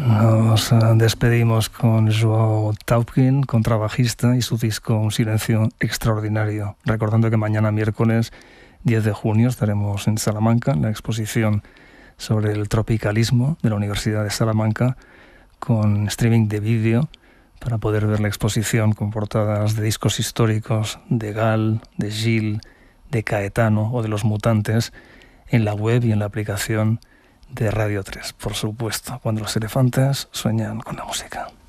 Nos despedimos con Joao Taupkin, contrabajista, y su disco Un silencio extraordinario, recordando que mañana miércoles 10 de junio estaremos en Salamanca en la exposición sobre el tropicalismo de la Universidad de Salamanca, con streaming de vídeo para poder ver la exposición con portadas de discos históricos de Gal, de Gil, de Caetano o de Los Mutantes en la web y en la aplicación de Radio 3, por supuesto, cuando los elefantes sueñan con la música.